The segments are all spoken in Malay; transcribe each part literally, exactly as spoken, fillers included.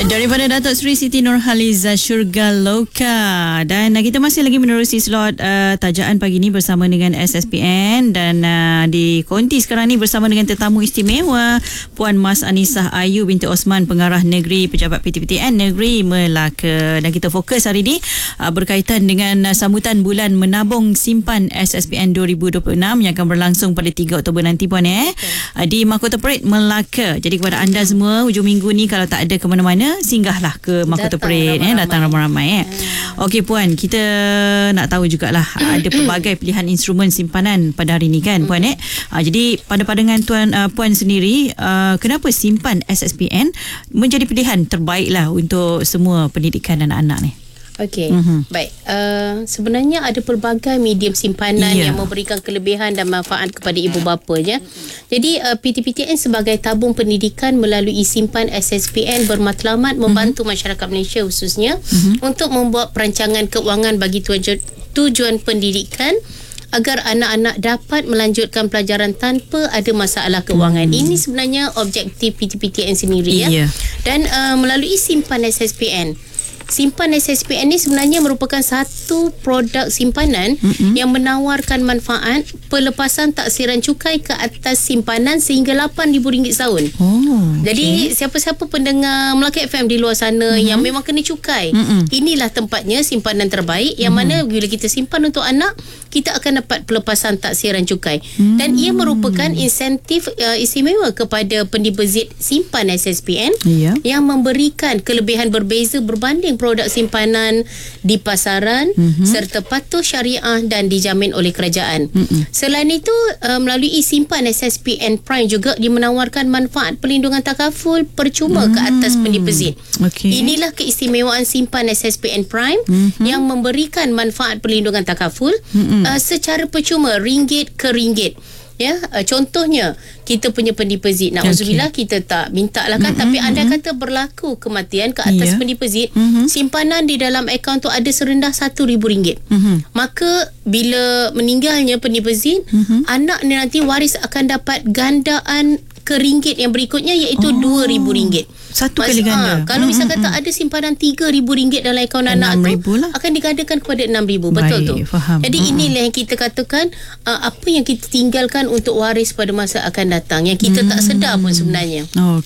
Daripada Datuk Seri Siti Nurhaliza Syurga Loka. Dan uh, kita masih lagi menerusi slot uh, tajaan pagi ni bersama dengan S S P N. Dan uh, di konti sekarang ni bersama dengan tetamu istimewa Puan Mas Anisah Ayu binti Osman, Pengarah Negeri Pejabat P T P T N Negeri Melaka. Dan kita fokus hari ni uh, berkaitan dengan uh, sambutan bulan menabung simpan S S P N dua ribu dua puluh enam yang akan berlangsung pada tiga Oktober nanti, Puan, eh? Uh, di Mahkota Parade Melaka. Jadi kepada anda semua, hujung minggu ni kalau tak ada ke mana-mana, singgahlah ke Mahkota Parade, eh, datang ramai-ramai, eh. Hmm. Okey Puan, kita nak tahu jugalah ada pelbagai pilihan instrumen simpanan pada hari ni, kan, Puan, eh. Uh, jadi pada pandangan tuan uh, Puan sendiri, uh, kenapa simpan S S P N menjadi pilihan terbaiklah untuk semua pendidikan anak-anak ni? Okey, mm-hmm. baik. Uh, sebenarnya ada pelbagai medium simpanan yeah. yang memberikan kelebihan dan manfaat kepada ibu bapa, je. Jadi uh, P T P T N sebagai tabung pendidikan melalui simpan S S P N bermatlamat membantu mm-hmm. masyarakat Malaysia khususnya mm-hmm. untuk membuat perancangan keuangan bagi tujuan, tujuan pendidikan agar anak-anak dapat melanjutkan pelajaran tanpa ada masalah keuangan. Hmm. Ini sebenarnya objektif P T P T N sendiri, yeah. ya. Dan uh, melalui simpan S S P N, simpan S S P N ini sebenarnya merupakan satu produk simpanan mm-hmm. yang menawarkan manfaat pelepasan taksiran cukai ke atas simpanan sehingga lapan ribu ringgit setahun. Oh, jadi okay. siapa-siapa pendengar Melaka F M di luar sana mm-hmm. yang memang kena cukai, mm-hmm. inilah tempatnya simpanan terbaik yang mm-hmm. mana bila kita simpan untuk anak, kita akan dapat pelepasan taksiran cukai. Mm-hmm. Dan ia merupakan insentif uh, istimewa kepada pendeposit simpan S S P N yeah. yang memberikan kelebihan berbeza berbanding produk simpanan di pasaran mm-hmm. serta patuh syariah dan dijamin oleh kerajaan. Mm-hmm. Selain itu, uh, melalui simpan S S P N Prime juga dia menawarkan manfaat perlindungan takaful percuma mm-hmm. ke atas pendeposit. Okay. Inilah keistimewaan simpan S S P N Prime mm-hmm. yang memberikan manfaat perlindungan takaful mm-hmm. uh, secara percuma, ringgit ke ringgit. Ya, uh, contohnya kita punya pendeposit, na'udzubillah okay. kita tak minta lah, kan, mm-hmm, tapi anda mm-hmm. kata berlaku kematian ke atas yeah. pendeposit, mm-hmm. simpanan di dalam akaun tu ada serendah satu ribu ringgit. Mm-hmm. Maka bila meninggalnya pendeposit, mm-hmm. anak ni nanti waris akan dapat gandaan ke ringgit yang berikutnya, iaitu oh. dua ribu ringgit. Satu Mas, kali ganda. Ha, kalau mm-hmm. misal kata ada simpanan tiga ribu ringgit dalam akaun anak tu, lah. akan digandakan kepada enam ribu. Betul tu. Faham. Jadi mm-hmm. inilah yang kita katakan, uh, apa yang kita tinggalkan untuk waris pada masa akan datang, yang kita mm-hmm. tak sedar pun sebenarnya.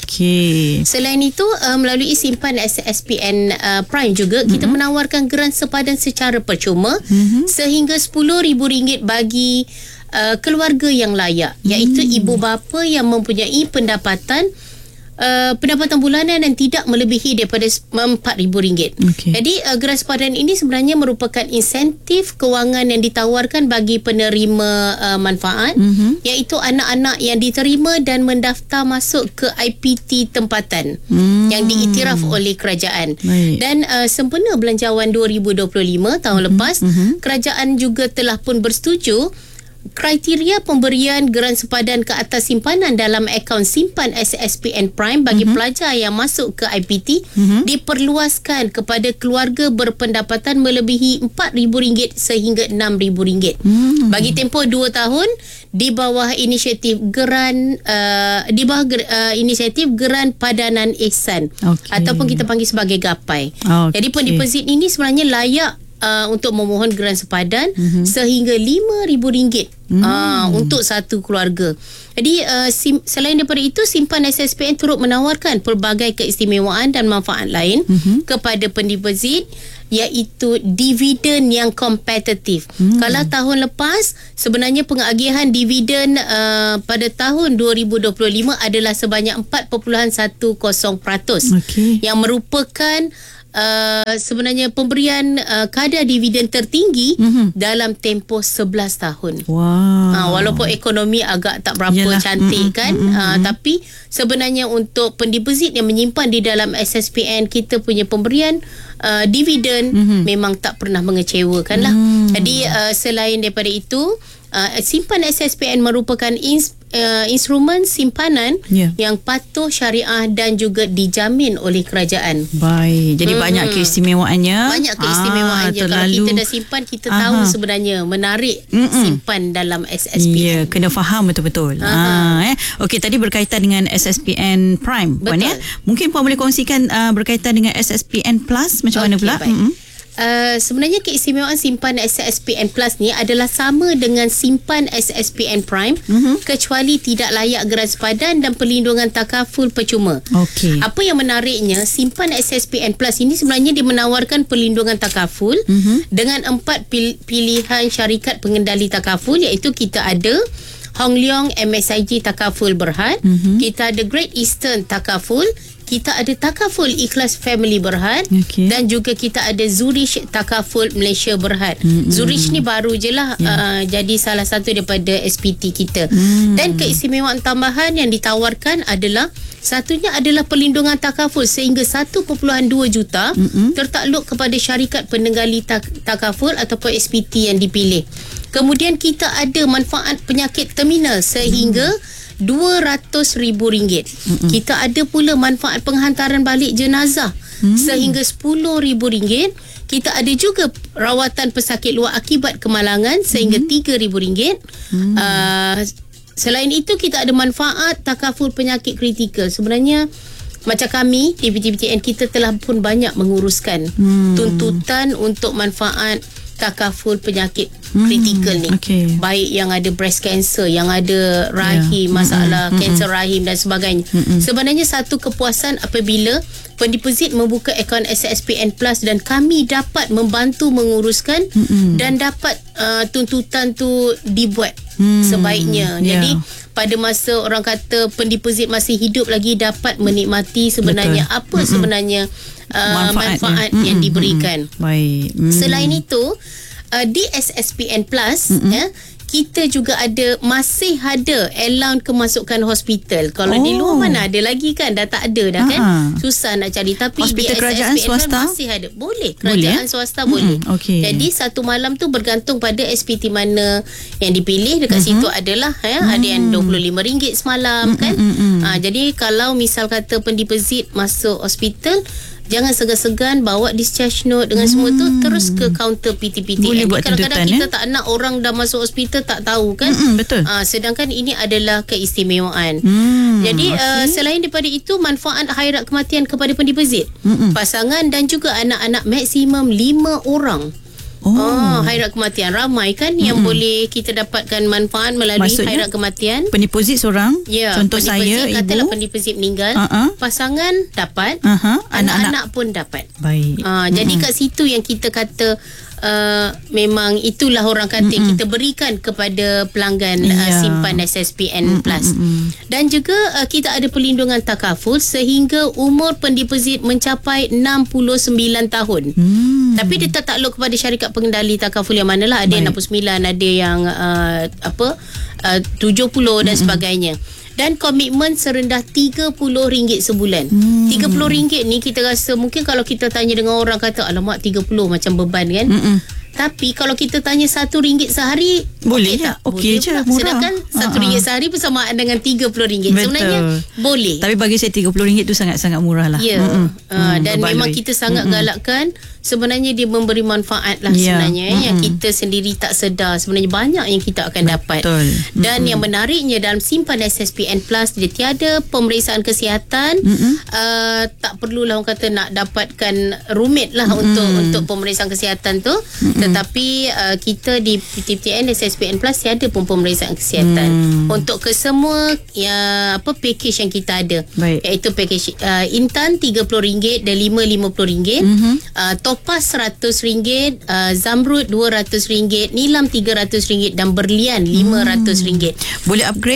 Okey. Selain itu, uh, melalui simpan S S P N uh, Prime juga, mm-hmm. kita menawarkan geran sepadan secara percuma mm-hmm. sehingga sepuluh ribu ringgit bagi uh, keluarga yang layak, iaitu mm. ibu bapa yang mempunyai pendapatan Uh, pendapatan bulanan dan tidak melebihi daripada empat ribu ringgit. Okay. Jadi uh, geran sepadan ini sebenarnya merupakan insentif kewangan yang ditawarkan bagi penerima uh, manfaat, mm-hmm. iaitu anak-anak yang diterima dan mendaftar masuk ke I P T tempatan mm. yang diiktiraf oleh kerajaan. Baik. Dan uh, sempena belanjawan dua ribu dua puluh lima tahun mm-hmm. lepas, mm-hmm. kerajaan juga telah pun bersetuju kriteria pemberian geran sepadan ke atas simpanan dalam akaun simpan S S P N Prime bagi mm-hmm. pelajar yang masuk ke I P T mm-hmm. diperluaskan kepada keluarga berpendapatan melebihi empat ribu ringgit sehingga enam ribu ringgit mm-hmm. bagi tempoh dua tahun di bawah inisiatif geran uh, di bawah ger, uh, inisiatif geran padanan ihsan, okay. ataupun kita panggil sebagai gapai. Okay. Jadi pendeposit ini sebenarnya layak Uh, untuk memohon geran sepadan mm-hmm. sehingga lima ribu ringgit mm. uh, untuk satu keluarga. Jadi uh, sim, selain daripada itu, simpan S S P N turut menawarkan pelbagai keistimewaan dan manfaat lain mm-hmm. kepada pendeposit, iaitu dividen yang kompetitif. Mm. Kalau tahun lepas, sebenarnya pengagihan dividen uh, pada tahun dua ribu dua puluh lima adalah sebanyak empat perpuluhan satu kosong peratus, okay. yang merupakan Uh, sebenarnya pemberian uh, kadar dividen tertinggi mm-hmm. dalam tempoh sebelas tahun. Wow. Uh, walaupun ekonomi agak tak berapa Yalah. cantik, mm-hmm. kan, mm-hmm. Uh, tapi sebenarnya untuk pendeposit yang menyimpan di dalam S S P N, kita punya pemberian uh, dividen mm-hmm. memang tak pernah mengecewakan lah. Mm. Jadi uh, selain daripada itu, uh, simpan S S P N merupakan ins, uh, instrumen simpanan yeah. yang patuh syariah dan juga dijamin oleh kerajaan. Baik, jadi mm-hmm. banyak keistimewaannya. Banyak keistimewaannya. Ah, kalau kita dah simpan, kita Aha. tahu sebenarnya menarik Mm-mm. simpan dalam S S P N. Ya, yeah, kena faham betul-betul. Ah, eh. Okey, tadi berkaitan dengan S S P N Prime, Puan ya. Mungkin Puan boleh kongsikan uh, berkaitan dengan S S P N Plus macam okay, mana pula? Uh, sebenarnya keistimewaan simpan S S P N Plus ni adalah sama dengan simpan S S P N Prime mm-hmm. kecuali tidak layak geran sepadan dan perlindungan takaful percuma. Okay. Apa yang menariknya, simpan S S P N Plus ini sebenarnya dia menawarkan perlindungan takaful mm-hmm. dengan empat pil- pilihan syarikat pengendali takaful, iaitu kita ada Hong Leong M S I G Takaful Berhad, mm-hmm. kita ada Great Eastern Takaful, kita ada Takaful Ikhlas Family Berhad, okay. dan juga kita ada Zurich Takaful Malaysia Berhad. Mm-hmm. Zurich ni baru je lah yeah. uh, jadi salah satu daripada S P T kita. Mm. Dan keistimewaan tambahan yang ditawarkan adalah, satunya adalah perlindungan takaful sehingga satu perpuluhan dua juta mm-hmm. tertakluk kepada syarikat penenggali tak- takaful ataupun S P T yang dipilih. Kemudian kita ada manfaat penyakit terminal sehingga mm. dua ratus ribu ringgit. Mm-mm. Kita ada pula manfaat penghantaran balik jenazah mm. sehingga sepuluh ribu ringgit. Kita ada juga rawatan pesakit luar akibat kemalangan sehingga mm. tiga ribu ringgit. Mm. Uh, selain itu kita ada manfaat takaful penyakit kritikal. Sebenarnya macam kami di P T P T N, kita telah pun banyak menguruskan mm. tuntutan untuk manfaat takaful penyakit hmm, kritikal ni. Okay. Baik yang ada breast cancer, yang ada rahim, yeah. masalah mm-hmm. kanser rahim dan sebagainya. Mm-hmm. Sebenarnya satu kepuasan apabila pendeposit membuka akaun S S P N Plus dan kami dapat membantu menguruskan mm-hmm. dan dapat uh, tuntutan tu dibuat mm, sebaiknya. Yeah. Jadi pada masa orang kata pendeposit masih hidup lagi dapat menikmati sebenarnya Betul. apa mm-hmm. sebenarnya Uh, manfaat, manfaat ya. yang diberikan. Mm-hmm. Baik. Mm. Selain itu, uh, di S S P N Plus mm-hmm. ya, kita juga ada, masih ada allowance kemasukan hospital. Kalau oh. di luar mana ada lagi kan, dah tak ada dah kan. Uh-huh. Susah nak cari. Tapi hospital di kerajaan S S P N swasta masih ada. Boleh, kerajaan boleh? swasta mm-hmm. boleh. Okay. Jadi satu malam tu bergantung pada S P T mana yang dipilih. Dekat mm-hmm. situ adalah ya, mm-hmm. ada yang dua puluh lima ringgit semalam mm-hmm. kan. Mm-hmm. Ha, jadi kalau misal kata pendeposit masuk hospital, jangan segan-segan bawa discharge note dengan hmm. semua tu terus ke kaunter P T P T N. Kadang-kadang kita ya? tak nak orang dah masuk hospital tak tahu kan. Mm-mm, betul. Uh, sedangkan ini adalah keistimewaan. Hmm, Jadi okay. uh, selain daripada itu, manfaat khairat kematian kepada pendeposit, Mm-mm. pasangan dan juga anak-anak maksimum lima orang. Oh, oh khairat kematian ramai kan mm-hmm. yang boleh kita dapatkan manfaat melalui Maksudnya, khairat kematian. Pendeposit seorang, ya, contoh saya, ibu, katalah pendeposit meninggal, uh-huh. pasangan dapat, uh-huh. anak-anak, anak pun dapat. Baik. Uh, mm-hmm. Jadi kat situ yang kita kata Uh, memang itulah orang kata mm-hmm. kita berikan kepada pelanggan yeah. uh, simpan S S P N Plus. Mm-hmm. Dan juga uh, kita ada perlindungan takaful sehingga umur pendeposit mencapai enam puluh sembilan tahun. Mm. Tapi dia tak takluk kepada syarikat pengendali takaful yang manalah. Ada Baik. yang enam puluh sembilan, ada yang uh, apa uh, tujuh puluh dan mm-hmm. sebagainya. Dan komitmen serendah tiga puluh ringgit sebulan. Hmm. tiga puluh ringgit ni kita rasa mungkin kalau kita tanya dengan orang kata alamak tiga puluh macam beban kan. Mm-mm. Tapi kalau kita tanya satu ringgit sehari, boleh tak? Okey je, murah. Sedangkan satu ringgit sehari bersamaan dengan tiga puluh ringgit. Betul. Sebenarnya boleh. Tapi bagi saya tiga puluh ringgit tu sangat-sangat murah lah. Ya. Yeah. Uh, dan berbaloi. Memang kita sangat Mm-mm. galakkan. Sebenarnya dia memberi manfaat lah yeah. sebenarnya mm-hmm. yang kita sendiri tak sedar. Sebenarnya banyak yang kita akan dapat. Betul. Dan mm-hmm. yang menariknya dalam simpan S S P N Plus, dia tiada pemeriksaan kesihatan. Mm-hmm. uh, tak perlulah orang kata nak dapatkan rumit lah mm-hmm. untuk untuk pemeriksaan kesihatan tu. Mm-hmm. Tetapi uh, kita di P T P T N S S P N Plus tiada pun pemeriksaan kesihatan mm. untuk kesemua ya, apa package yang kita ada. Baik. Iaitu package uh, Intan tiga puluh ringgit, Delima lima puluh ringgit, mm-hmm. uh, Topaz seratus ringgit, uh, Zamrud dua ratus ringgit, Nilam tiga ratus ringgit dan Berlian lima ratus ringgit. Boleh upgrade?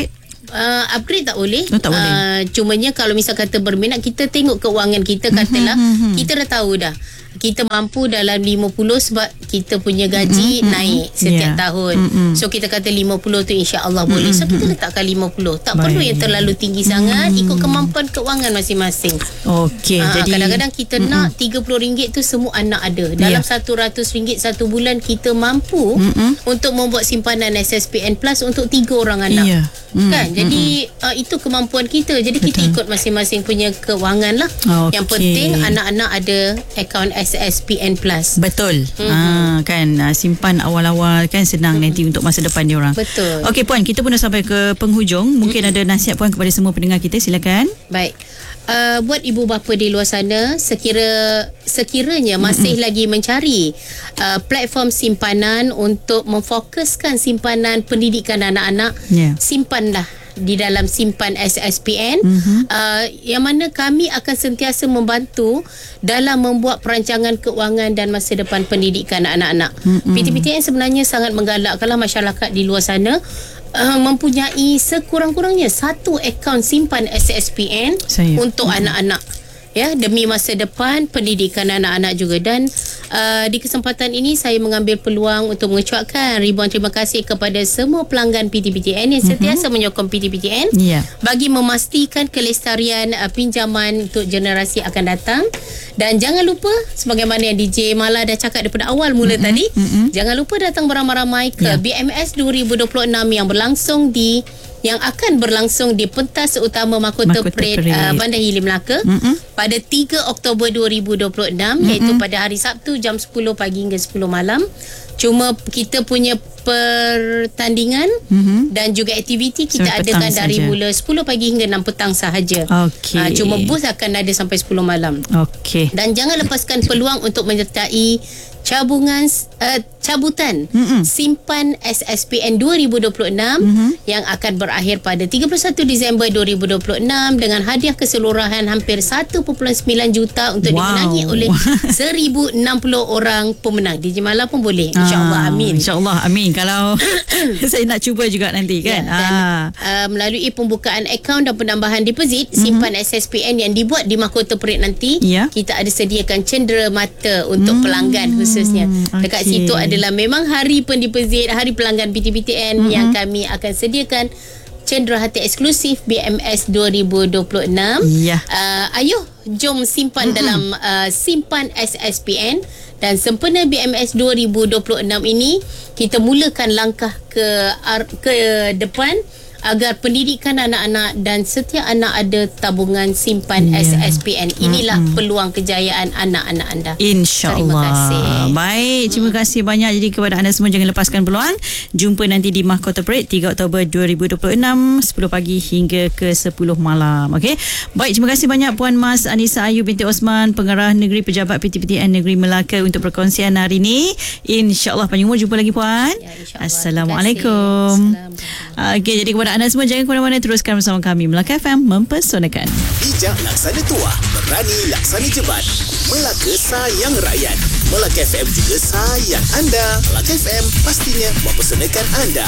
Uh, upgrade tak boleh. Oh, tak boleh. Uh, cumanya kalau misal kata berminat, kita tengok keuangan kita, katalah mm-hmm. kita dah tahu dah kita mampu dalam lima puluh sebab kita punya gaji mm-hmm. naik setiap yeah. tahun. Mm-hmm. So kita kata lima puluh tu insya-Allah boleh. So kita letakkan lima puluh. Tak Baik. perlu yang terlalu tinggi sangat, mm-hmm. ikut kemampuan keuangan masing-masing. Okey, uh, jadi kadang-kadang kita mm-hmm. nak tiga puluh ringgit tu semua anak ada. Dalam yeah. seratus ringgit satu bulan kita mampu mm-hmm. untuk membuat simpanan S S P N Plus untuk tiga orang anak. Yeah. Mm, kan jadi mm, uh, itu kemampuan kita. Jadi Betul. kita ikut masing-masing punya keuangan lah. Okay. Yang penting anak-anak ada akaun S S P N Plus. Betul. Mm-hmm. Ha, kan simpan awal-awal kan senang mm-hmm. nanti untuk masa depan diorang. Betul. Okey Puan, kita pun dah sampai ke penghujung. Mungkin mm-hmm. ada nasihat Puan kepada semua pendengar kita, silakan. Baik. Uh, buat ibu bapa di luar sana, sekira sekiranya masih mm-hmm. lagi mencari uh, platform simpanan untuk memfokuskan simpanan pendidikan anak-anak, yeah. simpanlah di dalam simpan S S P N, mm-hmm. uh, yang mana kami akan sentiasa membantu dalam membuat perancangan keuangan dan masa depan pendidikan anak-anak. Mm-hmm. P T P T N sebenarnya sangat menggalakkanlah masyarakat di luar sana Uh, mempunyai sekurang-kurangnya satu akaun simpan S S P N Saya. untuk mm-hmm. anak-anak, ya, demi masa depan pendidikan anak-anak juga. Dan uh, di kesempatan ini saya mengambil peluang untuk mengucapkan ribuan terima kasih kepada semua pelanggan P T P T N yang sentiasa mm-hmm. menyokong P T P T N yeah. bagi memastikan kelestarian uh, pinjaman untuk generasi akan datang. Dan jangan lupa, sebagaimana yang D J Mala dah cakap daripada awal mula mm-hmm. tadi, mm-hmm. jangan lupa datang beramai-ramai ke yeah. B M S dua ribu dua puluh enam yang berlangsung di yang akan berlangsung di pentas utama Mahkota, Mahkota Parade uh, Bandar Hili Melaka mm-hmm. pada tiga Oktober dua ribu dua puluh enam, mm-hmm. iaitu pada hari Sabtu jam sepuluh pagi hingga sepuluh malam. Cuma kita punya pertandingan mm-hmm. dan juga aktiviti kita Sampai adakan dari sahaja. mula sepuluh pagi hingga enam petang sahaja. Okay. Uh, cuma booth akan ada sampai sepuluh malam. Okay. Dan jangan lepaskan peluang untuk menyertai cabungan uh, cabutan mm-hmm. simpan S S P N dua ribu dua puluh enam mm-hmm. yang akan berakhir pada tiga puluh satu Disember dua ribu dua puluh enam dengan hadiah keseluruhan hampir satu perpuluhan sembilan juta untuk wow. dimenangi oleh seribu enam puluh orang pemenang. D J Mala pun boleh, insya-Allah. Amin. Insya-Allah, amin. Kalau saya nak cuba juga nanti kan. Ya, dan, ah. uh, melalui pembukaan akaun dan penambahan deposit simpan mm-hmm. S S P N yang dibuat di Mahkota Parade nanti, yeah. kita ada sediakan cendera mata untuk mm. pelanggan khususnya. Okay. Dekat situ adalah memang hari pendeposit, hari pelanggan P T P T N mm-hmm. yang kami akan sediakan cendera hati eksklusif B M S dua ribu dua puluh enam. Yeah. Uh, ayuh, jom simpan mm-hmm. dalam uh, simpan S S P N. Dan sempena B M S dua ribu dua puluh enam ini, kita mulakan langkah ke ke depan agar pendidikan anak-anak dan setiap anak ada tabungan simpan yeah. S S P N. Inilah mm-hmm. peluang kejayaan anak-anak anda. InsyaAllah. Terima kasih. Baik, terima kasih banyak. Jadi kepada anda semua, jangan lepaskan peluang. Jumpa nanti di Mahkota Parade tiga Oktober dua ribu dua puluh enam, sepuluh pagi hingga ke sepuluh malam. Okey. Baik, terima kasih banyak Puan Mas Anissa Ayu binti Osman, Pengarah Negeri Pejabat P T P T N Negeri Melaka untuk perkongsian hari ini. InsyaAllah panjang umur. Jumpa lagi Puan. Ya, Assalamualaikum. Okey, jadi kepada anda semua, jangan ke mana-mana, teruskan bersama kami. Melaka F M, mempersonakan. Bijak laksana tuah, berani laksana jebat. Melaka sayang rakyat. Melaka F M juga sayang anda. Melaka F M, pastinya mempersonakan anda.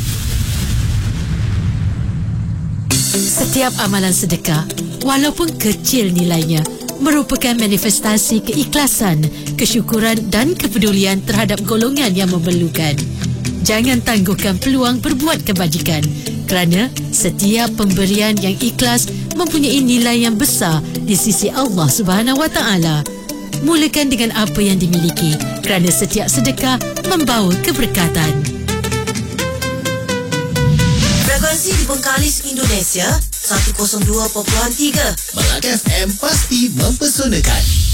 Setiap amalan sedekah, walaupun kecil nilainya, merupakan manifestasi keikhlasan, kesyukuran dan kepedulian terhadap golongan yang memerlukan. Jangan tangguhkan peluang berbuat kebajikan, kerana setiap pemberian yang ikhlas mempunyai nilai yang besar di sisi Allah Subhanahu Wa Taala. Mulakan dengan apa yang dimiliki, kerana setiap sedekah membawa keberkatan. Frekuensi di Bengkalis, Indonesia seratus dua perpuluhan tiga. Melaka F M, pasti mempersonakan.